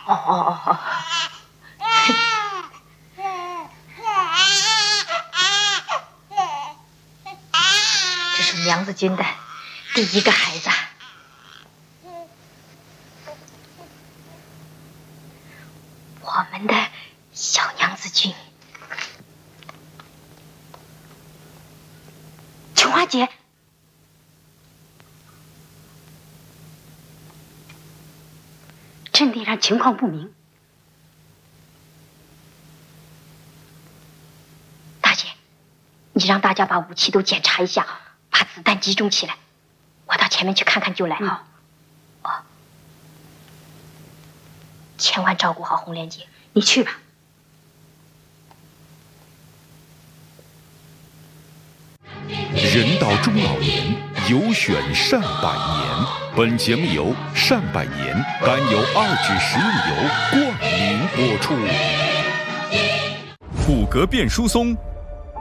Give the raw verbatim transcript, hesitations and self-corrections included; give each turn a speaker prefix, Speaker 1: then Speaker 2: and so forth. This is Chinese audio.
Speaker 1: 哦哦哦哦。这是娘子军的第一个孩子，我们的小娘子军。琼花姐，阵地上情况不明。大姐，你让大家把武器都检查一下，把子弹集中起来，我到前面去看看就来。好、嗯。哦，千万照顾好红莲姐，你去吧。
Speaker 2: 人到中老年，有选善百年。本节目由善百年甘油二酯食用油冠名播出。骨骼变疏松，